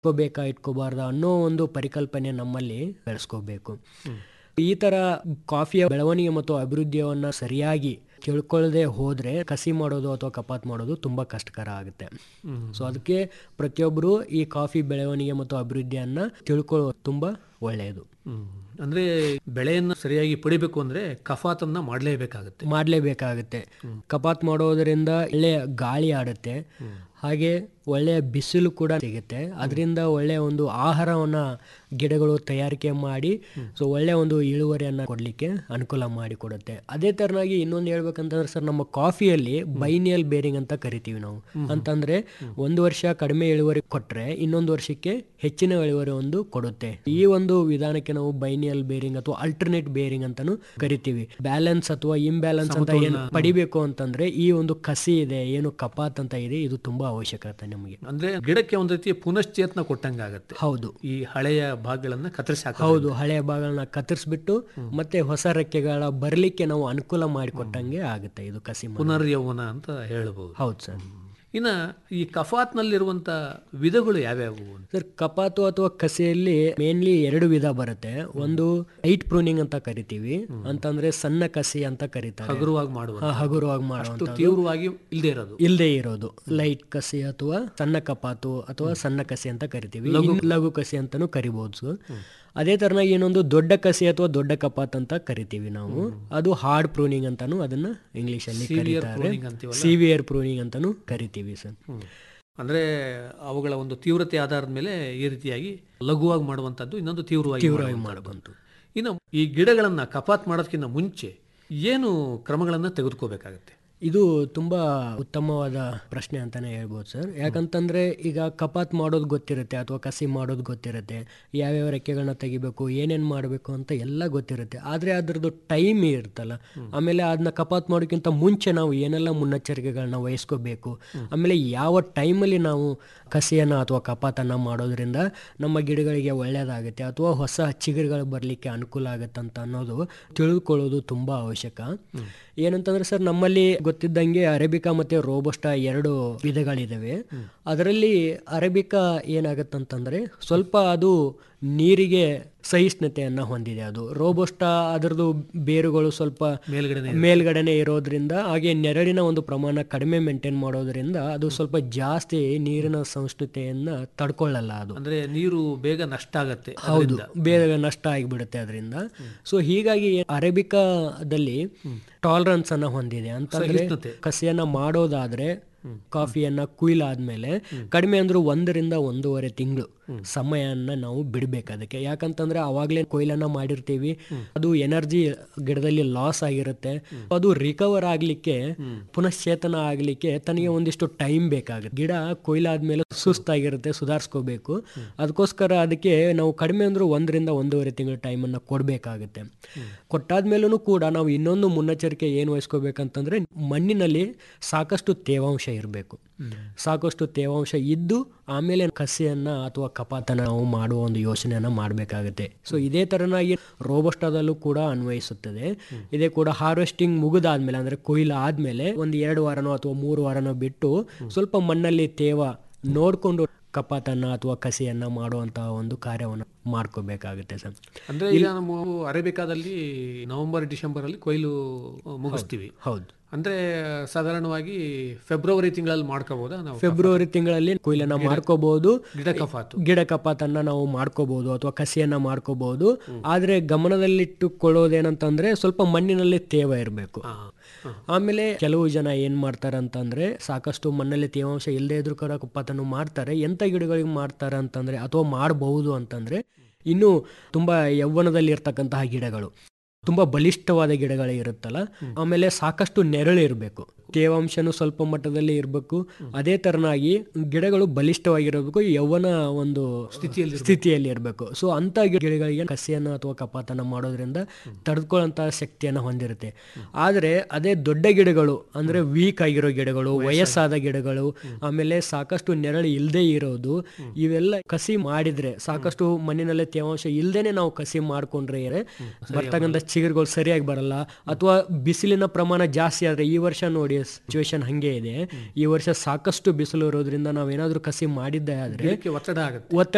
ಇಟ್ಕೋಬಾರ್ದು ಅನ್ನೋ ಒಂದು ಪರಿಕಲ್ಪನೆ ನಮ್ಮಲ್ಲಿ ಬೆಳೆಸ್ಕೋಬೇಕು. ಈ ತರ ಕಾಫಿಯ ಬೆಳವಣಿಗೆ ಮತ್ತು ಅಭಿವೃದ್ಧಿಯನ್ನ ಸರಿಯಾಗಿ ತಿಳ್ಕೊಳ್ಳದೆ ಹೋದ್ರೆ ಕಸಿ ಮಾಡೋದು ಅಥವಾ ಕಪಾತ್ ಮಾಡೋದು ತುಂಬಾ ಕಷ್ಟಕರ ಆಗುತ್ತೆ. ಸೊ ಅದಕ್ಕೆ ಪ್ರತಿಯೊಬ್ಬರು ಈ ಕಾಫಿ ಬೆಳವಣಿಗೆ ಮತ್ತು ಅಭಿವೃದ್ಧಿಯನ್ನ ತಿಳ್ಕೊಳ್ಳೋದು ತುಂಬಾ ಒಳ್ಳೆಯದು. ಅಂದ್ರೆ ಬೆಳೆಯನ್ನು ಸರಿಯಾಗಿ ಪಡಿಬೇಕು ಅಂದ್ರೆ ಕಫಾತನ್ನ ಮಾಡಲೇಬೇಕಾಗುತ್ತೆ. ಕಪಾತ್ ಮಾಡೋದರಿಂದ ಒಳ್ಳೆಯ ಗಾಳಿ ಆಡುತ್ತೆ, ಹಾಗೆ ಒಳ್ಳೆಯ ಬಿಸಿಲು ಕೂಡ ಸಿಗುತ್ತೆ. ಅದರಿಂದ ಒಳ್ಳೆಯ ಒಂದು ಆಹಾರವನ್ನ ಗಿಡಗಳು ತಯಾರಿಕೆ ಮಾಡಿ ಸೊ ಒಳ್ಳೆಯ ಒಂದು ಇಳುವರಿಯನ್ನ ಕೊಡ್ಲಿಕ್ಕೆ ಅನುಕೂಲ ಮಾಡಿಕೊಡುತ್ತೆ. ಅದೇ ತರನಾಗಿ ಇನ್ನೊಂದು ಹೇಳ್ಬೇಕಂತಂದ್ರೆ ಸರ್, ನಮ್ಮ ಕಾಫಿಯಲ್ಲಿ ಬೈನಿಯಲ್ ಬೇರಿಂಗ್ ಅಂತ ಕರಿತೀವಿ ನಾವು. ಅಂತಂದ್ರೆ ಒಂದು ವರ್ಷ ಕಡಿಮೆ ಇಳುವರಿ ಕೊಟ್ರೆ ಇನ್ನೊಂದು ವರ್ಷಕ್ಕೆ ಹೆಚ್ಚಿನ ಇಳುವರಿ ಒಂದು ಕೊಡುತ್ತೆ. ಈ ಒಂದು ವಿಧಾನಕ್ಕೆ ನಾವು ಬೈನಿಯಲ್ ಬೇರಿಂಗ್ ಅಥವಾ ಅಲ್ಟರ್ನೇಟ್ ಬೇರಿಂಗ್ ಅಂತಾನು ಕರಿತೀವಿ. ಬ್ಯಾಲೆನ್ಸ್ ಅಥವಾ ಇಂಬ್ಯಾಲೆನ್ಸ್ ಅಂತ ಏನು ಪಡಿಬೇಕು ಅಂತಂದ್ರೆ ಈ ಒಂದು ಕಸಿ ಇದೆ, ಏನು ಕಪಾತ್ ಅಂತ ಇದೆ, ಇದು ತುಂಬಾ ಅವಶ್ಯಕತೆ ನಮಗೆ. ಅಂದ್ರೆ ಗಿಡಕ್ಕೆ ಒಂದು ರೀತಿ ಪುನಶ್ಚೇತನ ಕೊಟ್ಟಂಗಾಗತ್ತೆ. ಹೌದು, ಈ ಹಳೆಯ ಭಾಗಗಳನ್ನ ಹೌದು, ಹಳೆಯ ಭಾಗಗಳನ್ನ ಕತ್ತರಿಸ್ಬಿಟ್ಟು ಮತ್ತೆ ಹೊಸ ರೆಕ್ಕೆಗಳ ಬರ್ಲಿಕ್ಕೆ ನಾವು ಅನುಕೂಲ ಮಾಡಿಕೊಟ್ಟಂಗೆ ಆಗುತ್ತೆ ಇದು ಕಸಿ ಪುನರ್ಯೌವನ ಅಂತ ಹೇಳಬಹುದು. ಹೌದು ಸರ್. ಇನ್ನ ಈ ಕಫಾತ್ನಲ್ಲಿರುವಂತ ವಿಧಗಳು ಯಾವ್ಯಾವು ಸರ್? ಕಪಾತು ಅಥವಾ ಕಸಿಯಲ್ಲಿ ಮೇನ್ಲಿ 2 ವಿಧ ಬರುತ್ತೆ. ಒಂದು ಲೈಟ್ ಪ್ರೂನಿಂಗ್ ಅಂತ ಕರಿತೀವಿ, ಅಂತಂದ್ರೆ ಸಣ್ಣ ಕಸಿ ಅಂತ ಕರೀತಾರೆ. ಹಗುರವಾಗಿ ಮಾಡುವ ತೀವ್ರವಾಗಿ ಇಲ್ಲದೆ ಇರೋದು ಲೈಟ್ ಕಸಿ ಅಥವಾ ಸಣ್ಣ ಕಪಾತು ಅಥವಾ ಸಣ್ಣ ಕಸಿ ಅಂತ ಕರಿತೀವಿ. ಲಘು ಕಸಿ ಅಂತಾನು ಕರಿಬಹುದು. ಅದೇ ತರನಾಗಿ ಇನ್ನೊಂದು ದೊಡ್ಡ ಕಸಿ ಅಥವಾ ದೊಡ್ಡ ಕಪಾತ್ ಅಂತ ಕರಿತೀವಿ ನಾವು. ಅದು ಹಾರ್ಡ್ ಪ್ರೂನಿಂಗ್ ಅಂತಾನು ಅದನ್ನ ಇಂಗ್ಲಿಷ್ ಅಲ್ಲಿ ಕರೀತಾರೆ. ಸಿವಿಯರ್ ಪ್ರೂನಿಂಗ್ ಅಂತಾನು ಕರಿತೀವಿ ಸರ್. ಅಂದ್ರೆ ಅವುಗಳ ಒಂದು ತೀವ್ರತೆ ಆಧಾರದ ಮೇಲೆ ಈ ರೀತಿಯಾಗಿ ಲಘುವಾಗಿ ಮಾಡುವಂತದ್ದು, ಇನ್ನೊಂದು ತೀವ್ರವಾಗಿ ಮಾಡುವಂಥದ್ದು. ಇನ್ನು ಈ ಗಿಡಗಳನ್ನ ಕಪಾತ್ ಮಾಡೋದಕ್ಕಿಂತ ಮುಂಚೆ ಏನು ಕ್ರಮಗಳನ್ನ ತೆಗೆದುಕೋಬೇಕಾಗತ್ತೆ? ಇದು ತುಂಬಾ ಉತ್ತಮವಾದ ಪ್ರಶ್ನೆ ಅಂತಾನೆ ಹೇಳ್ಬೋದು ಸರ್. ಯಾಕಂತಂದ್ರೆ ಈಗ ಕಪಾತ್ ಮಾಡೋದು ಗೊತ್ತಿರುತ್ತೆ ಅಥವಾ ಕಸಿ ಮಾಡೋದು ಗೊತ್ತಿರುತ್ತೆ, ಯಾವ್ಯಾವ ರೆಕ್ಕೆಗಳನ್ನ ತೆಗಿಬೇಕು, ಏನೇನ್ ಮಾಡಬೇಕು ಅಂತ ಎಲ್ಲ ಗೊತ್ತಿರುತ್ತೆ. ಆದ್ರೆ ಅದ್ರದ್ದು ಟೈಮ್ ಇರುತ್ತಲ್ಲ, ಆಮೇಲೆ ಅದನ್ನ ಕಪಾತ್ ಮಾಡೋಕ್ಕಿಂತ ಮುಂಚೆ ನಾವು ಏನೆಲ್ಲ ಮುನ್ನೆಚ್ಚರಿಕೆಗಳನ್ನ ವಹಿಸ್ಕೋಬೇಕು, ಆಮೇಲೆ ಯಾವ ಟೈಮಲ್ಲಿ ನಾವು ಕಸಿಯನ್ನ ಅಥವಾ ಕಪಾತನ್ನ ಮಾಡೋದ್ರಿಂದ ನಮ್ಮ ಗಿಡಗಳಿಗೆ ಒಳ್ಳೇದಾಗುತ್ತೆ ಅಥವಾ ಹೊಸ ಚಿಗುರುಗಳು ಬರಲಿಕ್ಕೆ ಅನುಕೂಲ ಆಗುತ್ತೆ ಅಂತ ಅನ್ನೋದು ತಿಳಿದುಕೊಳ್ಳೋದು ತುಂಬಾ ಅವಶ್ಯಕ. ಏನಂತಂದ್ರೆ ಸರ್, ನಮ್ಮಲ್ಲಿ ಗೊತ್ತಿದ್ದಂಗೆ ಅರೇಬಿಕಾ ಮತ್ತೆ ರೋಬಸ್ಟಾ 2 ವಿಧಗಳಿದಾವೆ. ಅದರಲ್ಲಿ ಅರೇಬಿಕಾ ಏನಾಗತ್ತಂತಂದ್ರೆ ಸ್ವಲ್ಪ ಅದು ನೀರಿಗೆ ಸಹಿಷ್ಣುತೆಯನ್ನ ಹೊಂದಿದೆ. ಅದು ರೋಬಸ್ಟಾ ಅದರದ್ದು ಬೇರುಗಳು ಸ್ವಲ್ಪ ಮೇಲ್ಗಡೆನೆ ಇರೋದ್ರಿಂದ, ಹಾಗೆ ನೆರಳಿನ ಒಂದು ಪ್ರಮಾಣ ಕಡಿಮೆ ಮೇಂಟೈನ್ ಮಾಡೋದ್ರಿಂದ ಅದು ಸ್ವಲ್ಪ ಜಾಸ್ತಿ ನೀರಿನ ಸಹಿಷ್ಣುತೆಯನ್ನ ತಡ್ಕೊಳ್ಳಲ್ಲ. ಅದು ಅಂದ್ರೆ ನೀರು ಬೇಗ ನಷ್ಟ ಆಗತ್ತೆ. ಹೌದು, ಬೇಗ ನಷ್ಟ ಆಗಿಬಿಡುತ್ತೆ ಅದರಿಂದ. ಸೊ ಹೀಗಾಗಿ ಅರೇಬಿಕಾದಲ್ಲಿ ಟಾಲರೆನ್ಸ್ ಅನ್ನ ಹೊಂದಿದೆ. ಅಂತಂದ್ರೆ ಕಸಿಯನ್ನ ಮಾಡೋದಾದ್ರೆ ಕಾಫಿಯನ್ನ ಕುಯ್ಲಾದ್ಮೇಲೆ ಕಡಿಮೆ ಅಂದ್ರೂ 1 ರಿಂದ 1.5 ತಿಂಗಳು ಸಮಯನ ನಾವು ಬಿಡ್ಬೇಕು ಅದಕ್ಕೆ. ಯಾಕಂತಂದ್ರೆ ಅವಾಗ್ಲೇ ಕೊಯ್ಲನ್ನ ಮಾಡಿರ್ತೀವಿ, ಅದು ಎನರ್ಜಿ ಗಿಡದಲ್ಲಿ ಲಾಸ್ ಆಗಿರುತ್ತೆ. ಅದು ರಿಕವರ್ ಆಗ್ಲಿಕ್ಕೆ, ಪುನಶ್ಚೇತನ ಆಗ್ಲಿಕ್ಕೆ ತನಗೆ ಒಂದಿಷ್ಟು ಟೈಮ್ ಬೇಕಾಗುತ್ತೆ. ಗಿಡ ಕೊಯ್ಲಾದ್ಮೇಲೆ ಸುಸ್ತಾಗಿರುತ್ತೆ, ಸುಧಾರಿಸ್ಕೋಬೇಕು. ಅದಕ್ಕೋಸ್ಕರ ಅದಕ್ಕೆ ನಾವು ಕಡಿಮೆ ಅಂದ್ರೂ 1 ರಿಂದ 1.5 ತಿಂಗಳು ಟೈಮ್ ಅನ್ನ ಕೊಡ್ಬೇಕಾಗುತ್ತೆ. ಕೊಟ್ಟಾದ್ಮೇಲೂ ಕೂಡ ನಾವು ಇನ್ನೊಂದು ಮುನ್ನೆಚ್ಚರಿಕೆ ಏನು ವಹಿಸ್ಕೋಬೇಕಂತಂದ್ರೆ, ಮಣ್ಣಿನಲ್ಲಿ ಸಾಕಷ್ಟು ತೇವಾಂಶ ಇರಬೇಕು. ಸಾಕಷ್ಟು ತೇವಾಂಶ ಇದ್ದು ಆಮೇಲೆ ಕಸಿಯನ್ನ ಅಥವಾ ಕಪಾತನ ನಾವು ಮಾಡುವ ಒಂದು ಯೋಚನೆಯನ್ನ ಮಾಡಬೇಕಾಗುತ್ತೆ. ಸೊ ಇದೇ ತರನಾಗಿ ರೋಬಸ್ಟಾದಲ್ಲೂ ಕೂಡ ಅನ್ವಯಿಸುತ್ತದೆ. ಇದೇ ಕೂಡ ಹಾರ್ವೆಸ್ಟಿಂಗ್ ಮುಗಿದಾದ್ಮೇಲೆ, ಅಂದ್ರೆ ಕೊಯ್ಲು ಆದ್ಮೇಲೆ 1-2 ವಾರನೋ ಅಥವಾ 3 ವಾರನೋ ಬಿಟ್ಟು ಸ್ವಲ್ಪ ಮಣ್ಣಲ್ಲಿ ತೇವ ನೋಡ್ಕೊಂಡು ಕಪಾತನ್ನ ಅಥವಾ ಕಸಿಯನ್ನ ಮಾಡುವಂತಹ ಒಂದು ಕಾರ್ಯವನ್ನು ಮಾಡ್ಕೋಬೇಕಾಗುತ್ತೆ ಸರ್. ಅಂದ್ರೆ ಈಗ ನಾವು ಅರೇಬಿಕಾದಲ್ಲಿ ನವೆಂಬರ್-ಡಿಸೆಂಬರ್ ಅಲ್ಲಿ ಕೊಯ್ಲು ಮುಗಿಸ್ತೀವಿ. ಹೌದು. ಅಂದ್ರೆ ಸಾಧಾರಣವಾಗಿ ಫೆಬ್ರವರಿ ತಿಂಗಳಲ್ಲಿ ಮಾಡ್ಕೋಬಹುದಾ ನಾವು? ಫೆಬ್ರವರಿ ತಿಂಗಳಲ್ಲಿ ಕೊಯ್ಲನ್ನ ಮಾಡ್ಕೋಬಹುದು. ಗಿಡ ಕಪಾತನ್ನ ನಾವು ಮಾಡ್ಕೋಬಹುದು ಅಥವಾ ಕಸಿಯನ್ನ ಮಾಡ್ಕೋಬಹುದು. ಆದ್ರೆ ಗಮನದಲ್ಲಿಟ್ಟುಕೊಳ್ಳೋದೇನಂತಂದ್ರೆ ಸ್ವಲ್ಪ ಮಣ್ಣಿನಲ್ಲಿ ತೇವ ಇರಬೇಕು. ಆಮೇಲೆ ಕೆಲವು ಜನ ಏನ್ ಮಾಡ್ತಾರೆ ಅಂತಂದ್ರೆ, ಸಾಕಷ್ಟು ಮಣ್ಣಲ್ಲಿ ತೇವಾಂಶ ಇಲ್ಲದೆ ಇದ್ರೂ ಕೂಡ ಕಪಾತನ್ನು ಮಾಡ್ತಾರೆ. ಎಂತ ಗಿಡಗಳಿಗೆ ಮಾಡ್ತಾರೆ ಅಂತಂದ್ರೆ, ಅಥವಾ ಮಾಡಬಹುದು ಅಂತಂದ್ರೆ, ಇನ್ನು ತುಂಬಾ ಯೌವನದಲ್ಲಿ ಇರ್ತಕ್ಕಂತಹ ಗಿಡಗಳು, ತುಂಬಾ ಬಲಿಷ್ಠವಾದ ಗಿಡಗಳೇ ಇರುತ್ತಲ್ಲ, ಆಮೇಲೆ ಸಾಕಷ್ಟು ನೆರಳು ಇರಬೇಕು, ತೇವಾಂಶನೂ ಸ್ವಲ್ಪ ಮಟ್ಟದಲ್ಲಿ ಇರಬೇಕು. ಅದೇ ತರನಾಗಿ ಗಿಡಗಳು ಬಲಿಷ್ಠವಾಗಿರಬೇಕು, ಯೌವನ ಒಂದು ಸ್ಥಿತಿಯಲ್ಲಿ ಇರಬೇಕು. ಸೊ ಅಂತ ಗಿಡಗಳಿಗೆ ಕಸಿಯನ್ನ ಅಥವಾ ಕಪಾತನ ಮಾಡೋದ್ರಿಂದ ತಡೆದುಕೊಳ್ಳುವಂತಹ ಶಕ್ತಿಯನ್ನ ಹೊಂದಿರುತ್ತೆ. ಆದ್ರೆ ಅದೇ ದೊಡ್ಡ ಗಿಡಗಳು, ಅಂದ್ರೆ ವೀಕ್ ಆಗಿರೋ ಗಿಡಗಳು, ವಯಸ್ಸಾದ ಗಿಡಗಳು, ಆಮೇಲೆ ಸಾಕಷ್ಟು ನೆರಳು ಇಲ್ಲದೆ ಇರೋದು, ಇವೆಲ್ಲ ಕಸಿ ಮಾಡಿದ್ರೆ, ಸಾಕಷ್ಟು ಮಣ್ಣಿನಲ್ಲಿ ತೇವಾಂಶ ಇಲ್ದೇನೆ ನಾವು ಕಸಿ ಮಾಡ್ಕೊಂಡ್ರೆ ಬರ್ತಕ್ಕಂಥ ಚಿಗುರುಗಳು ಸರಿಯಾಗಿ ಬರಲ್ಲ. ಅಥವಾ ಬಿಸಿಲಿನ ಪ್ರಮಾಣ ಜಾಸ್ತಿ ಆದ್ರೆ, ಈ ವರ್ಷ ನೋಡಿ ಸಿಚುವೇಶನ್ ಹಂಗೆ ಇದೆ, ಈ ವರ್ಷ ಸಾಕಷ್ಟು ಬಿಸಿಲು ಇರೋದ್ರಿಂದ ನಾವೇನಾದ್ರೂ ಕಸಿ ಮಾಡಿದ್ದೆ ಆದ್ರೆ ಒತ್ತಡ